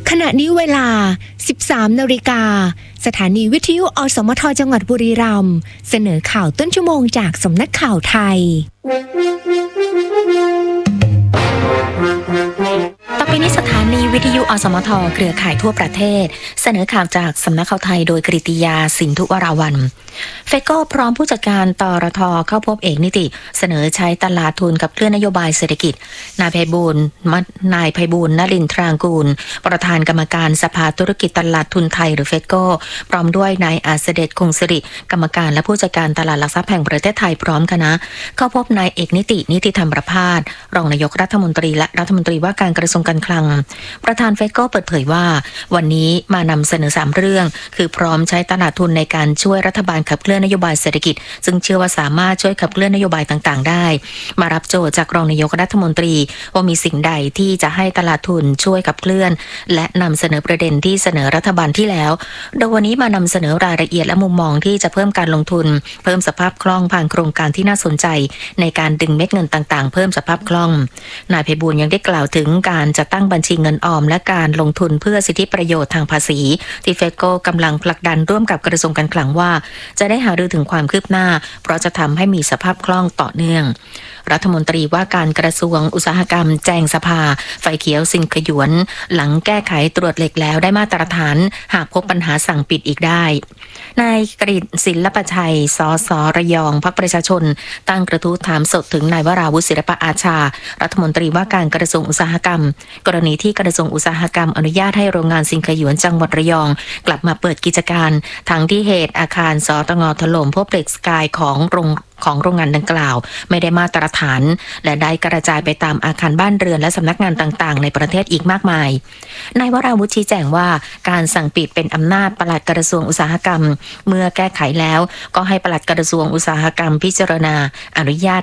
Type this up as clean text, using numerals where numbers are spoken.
ขณะนี้เวลา 13 นาฬิกาสถานีวิทยุอสมทจังหวัดบุรีรัมย์เสนอข่าวต้นชั่วโมงจากสำนักข่าวไทยต่อไปนี้สถานีวิทยุอสมทเครือข่ายทั่วประเทศเสนอข่าวจากสำนักข่าวไทยโดยกฤติยาสินธุวราวัลย์เฟโก้พร้อมผู้จัดการตรท.เข้าพบเอกนิติเสนอใช้ตลาดทุนกับเคลื่อนนโยบายเศรษฐกิจนายไพบูลย์นลินทรางกูลประธานกรรมการสภาธุรกิจตลาดทุนไทยหรือเฟโก้พร้อมด้วยนายอาเสด็จคงสิริกรรมการและผู้จัดการตลาดหลักทรัพย์แห่งประเทศไทยพร้อมคณะเข้าพบนายเอกนิติธรรมประภาสรองนายกรัฐมนตรีและรัฐมนตรีว่าการกระทรวงการคลังประธานเฟโก้เปิดเผยว่าวันนี้มานำเสนอ3เรื่องคือพร้อมใช้ตลาดทุนในการช่วยรัฐบาลขับเคลื่อนนโยบายเศรษฐกิจซึ่งเชื่อว่าสามารถช่วยขับเคลื่อนนโยบายต่างๆได้มารับโจทย์จากรองนายกรัฐมนตรีว่ามีสิ่งใดที่จะให้ตลาดทุนช่วยขับเคลื่อนและนำเสนอประเด็นที่เสนอรัฐบาลที่แล้วโดยวันนี้มานำเสนอรายละเอียดและมุมมองที่จะเพิ่มการลงทุนเพิ่มสภาพคล่องผ่านโครงการที่น่าสนใจในการดึงเม็ดเงินต่างๆเพิ่มสภาพคล่องนายไพบูลย์ยังได้กล่าวถึงการจะตั้งบัญชีเงินออมและการลงทุนเพื่อสิทธิประโยชน์ทางภาษีที่เฟโก้กำลังผลักดันร่วมกับกระทรวงการคลังว่าจะได้หารือถึงความคืบหน้าเพราะจะทำให้มีสภาพคล่องต่อเนื่องรัฐมนตรีว่าการกระทรวงอุตสาหกรรมแจ้งสภาไฟเขียวสิงขยวนหลังแก้ไขตรวจเหล็กแล้วได้มาตรฐานหากพบปัญหาสั่งปิดอีกได้นายกฤษศิลปชัยสสระยองพรรคประชาชนตั้งกระทู้ถามสดถึงนายวราวุฒิศิลปอาชารัฐมนตรีว่าการกระทรวงอุตสาหกรรมกรณีที่กระทรวงอุตสาหกรรมอนุญาตให้โรงงานสิงขยวนจังหวัดระยองกลับมาเปิดกิจการทั้งที่เหตุอาคารสตง.ถล่มพบเหล็กสกายของโรงงานดังกล่าวไม่ได้มาตรฐานและได้กระจายไปตามอาคารบ้านเรือนและสำนักงานต่างๆในประเทศอีกมากมายนายวราวุฒิชี้แจงว่าการสั่งปิดเป็นอำนาจปลัดกระทรวงอุตสาหกรรมเมื่อแก้ไขแล้วก็ให้ปลัดกระทรวงอุตสาหกรรมพิจารณาอนุญาต